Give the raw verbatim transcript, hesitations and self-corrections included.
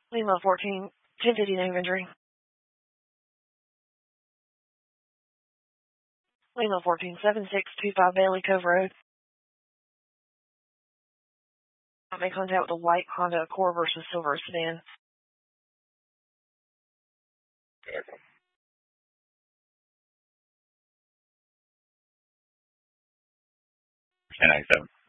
Lima fourteen, ten fifty name injury. Lima fourteen, seven six two five Bailey Cove Road. I made contact with a white Honda Accord versus silver sedan. ten ninety-seven.